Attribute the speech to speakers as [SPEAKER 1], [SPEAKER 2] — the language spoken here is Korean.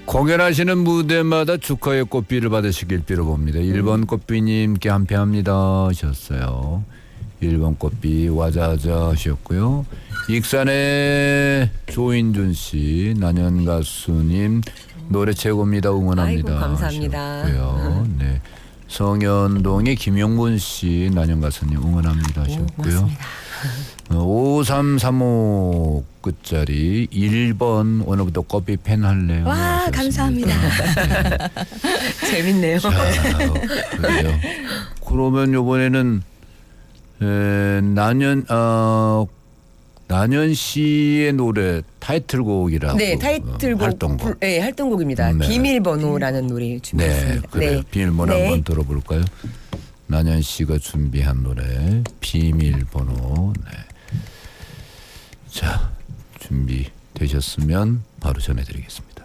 [SPEAKER 1] 공연하시는 무대마다 축하의 꽃비를 받으시길 빌어봅니다. 1번 꽃비님께 한패합니다 하셨어요. 1번 꽃비 와자자 하셨고요. 익산의 조인준 씨, 난연 가수님 노래 최고입니다. 응원합니다.
[SPEAKER 2] 아이고, 감사합니다.
[SPEAKER 1] 하셨고요. 네. 성현동의 김용문 씨, 난연 가수님 응원합니다 하셨고요. 5335 끝자리 1번 오늘부터 커피 팬 할래요.
[SPEAKER 2] 와,
[SPEAKER 1] 하셨습니다.
[SPEAKER 2] 감사합니다.
[SPEAKER 1] 네.
[SPEAKER 2] 재밌네요.
[SPEAKER 1] 자, 그래요. 그러면 이번에는 난연 씨의 노래 타이틀곡이라고.
[SPEAKER 2] 네, 타이틀곡.
[SPEAKER 1] 활동곡.
[SPEAKER 2] 네, 활동곡입니다.
[SPEAKER 1] 네.
[SPEAKER 2] 비밀번호라는 노래 준비했습니다.
[SPEAKER 1] 네, 그래요.
[SPEAKER 2] 네.
[SPEAKER 1] 비밀번호
[SPEAKER 2] 네.
[SPEAKER 1] 한번 들어볼까요? 난연 씨가 준비한 노래 비밀번호. 네. 자, 준비되셨으면 바로 전해드리겠습니다.